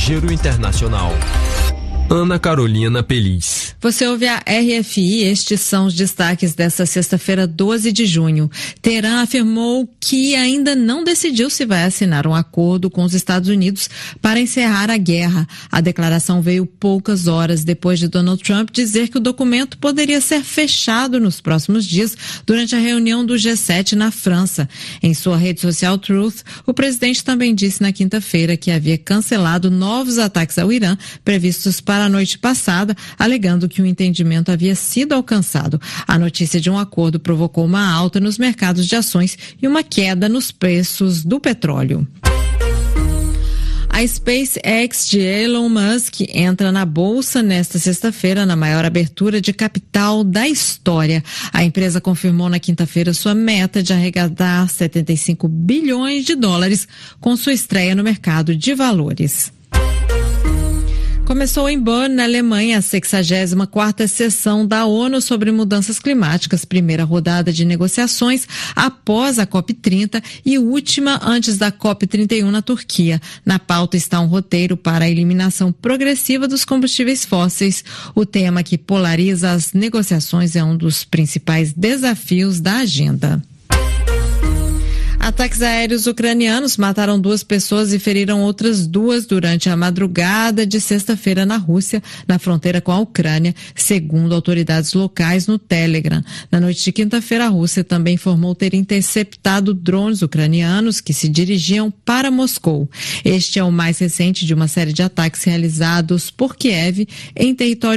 Giro Internacional. Ana Carolina Peliz. Você ouve a RFI, estes são os destaques desta sexta-feira, 12 de junho. Teherã afirmou que ainda não decidiu se vai assinar um acordo com os Estados Unidos para encerrar a guerra. A declaração veio poucas horas depois de Donald Trump dizer que o documento poderia ser fechado nos próximos dias durante a reunião do G7 na França. Em sua rede social Truth, o presidente também disse na quinta-feira que havia cancelado novos ataques ao Irã previstos para a noite passada, alegando que o entendimento havia sido alcançado. A notícia de um acordo provocou uma alta nos mercados de ações e uma queda nos preços do petróleo. A SpaceX de Elon Musk entra na bolsa nesta sexta-feira na maior abertura de capital da história. A empresa confirmou na quinta-feira sua meta de arrecadar 75 bilhões de dólares com sua estreia no mercado de valores. Começou em Bonn, na Alemanha, a 64ª sessão da ONU sobre mudanças climáticas, primeira rodada de negociações após a COP30 e última antes da COP31 na Turquia. Na pauta está um roteiro para a eliminação progressiva dos combustíveis fósseis. O tema que polariza as negociações é um dos principais desafios da agenda. Ataques aéreos ucranianos mataram 2 pessoas e feriram outras 2 durante a madrugada de sexta-feira na Rússia, na fronteira com a Ucrânia, segundo autoridades locais no Telegram. Na noite de quinta-feira, a Rússia também informou ter interceptado drones ucranianos que se dirigiam para Moscou. Este é o mais recente de uma série de ataques realizados por Kiev em território